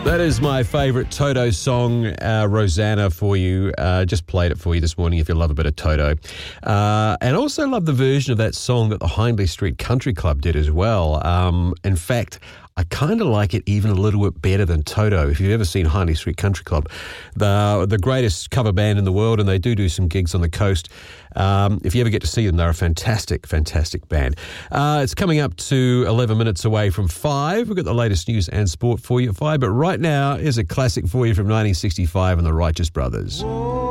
That is my favourite Toto song, Rosanna, for you. Just played it for you this morning if you love a bit of Toto. And also love the version of that song that the Hindley Street Country Club did as well. In fact, I kind of like it even a little bit better than Toto. If you've ever seen Hindley Street Country Club, the greatest cover band in the world, and they do some gigs on the coast. If you ever get to see them, they're a fantastic, fantastic band. It's coming up to 11 minutes away from 5. We've got the latest news and sport for you at 5, but right now is a classic for you from 1965 and the Righteous Brothers.